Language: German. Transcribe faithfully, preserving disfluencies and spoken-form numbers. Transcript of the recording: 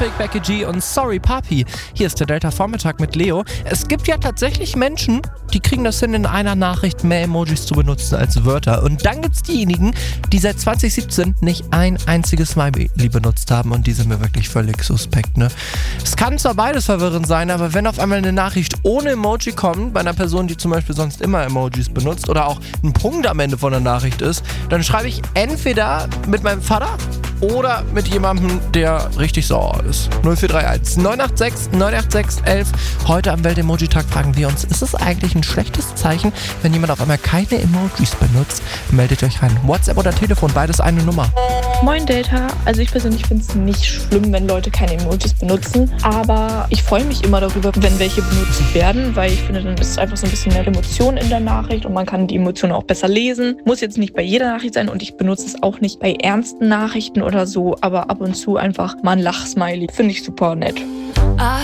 Topic, Becky G und Sorry Papi. Hier ist der Delta Vormittag mit Leo. Es gibt ja tatsächlich Menschen, die kriegen das hin, in einer Nachricht mehr Emojis zu benutzen als Wörter. Und dann gibt's diejenigen, die seit zwanzig siebzehn nicht ein einziges Smiley benutzt haben, und die sind mir wirklich völlig suspekt, ne? Es kann zwar beides verwirrend sein, aber wenn auf einmal eine Nachricht ohne Emoji kommt, bei einer Person, die zum Beispiel sonst immer Emojis benutzt, oder auch ein Punkt am Ende von der Nachricht ist, dann schreibe ich entweder mit meinem Vater oder mit jemandem, der richtig sauer ist. null vier drei eins neun acht sechs neun acht sechs elf. Heute am Welt-Emoji-Tag fragen wir uns, ist es eigentlich ein schlechtes Zeichen, wenn jemand auf einmal keine Emojis benutzt? Meldet euch rein. WhatsApp oder Telefon, beides eine Nummer. Moin Delta, also ich persönlich finde es nicht schlimm, wenn Leute keine Emojis benutzen, aber ich freue mich immer darüber, wenn welche benutzt werden, weil ich finde, dann ist es einfach so ein bisschen mehr Emotion in der Nachricht und man kann die Emotionen auch besser lesen. Muss jetzt nicht bei jeder Nachricht sein und ich benutze es auch nicht bei ernsten Nachrichten oder so, aber ab und zu einfach mal ein Lachsmiley. Finde ich super nett.